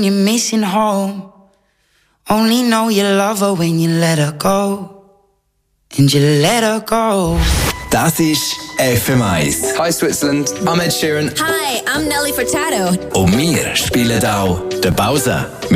You're missing home. Only know you love her when you let her go. And you let her go. Das ist FM1. Hi Switzerland, I'm Ed Sheeran. Hi, I'm Nelly Furtado. Und wir spielen auch den Bowser.